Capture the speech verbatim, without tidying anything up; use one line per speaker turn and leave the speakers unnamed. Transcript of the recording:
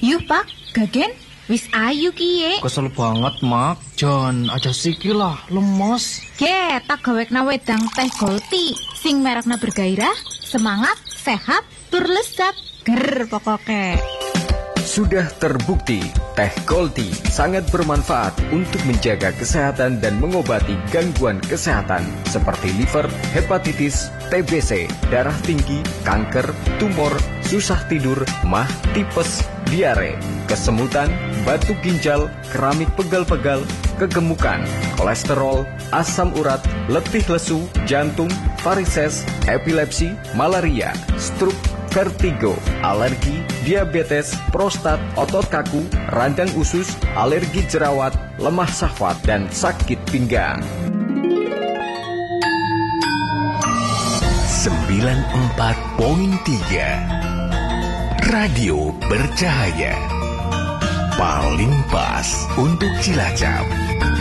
Yuh Pak, Gagen, wis ayu kiye.
Kesel banget Mak, Jan aja sikil lah, lemes.
Ge, tak gawekna wedang teh Golti, sing merekna bergairah, semangat, sehat, tur lezat, ger pokoknya.
Sudah terbukti, teh Golti sangat bermanfaat untuk menjaga kesehatan dan mengobati gangguan kesehatan seperti liver, hepatitis, T B C, darah tinggi, kanker, tumor, susah tidur, mah, tipes, diare, kesemutan, batu ginjal, keramik pegal-pegal, kegemukan, kolesterol, asam urat, letih lesu, jantung, varises, epilepsi, malaria, stroke, vertigo, alergi, diabetes, prostat, otot kaku, radang usus, alergi jerawat, lemah syahwat, dan sakit pinggang.
sembilan puluh empat koma tiga Radio Bercahaya. Paling pas untuk Cilacap.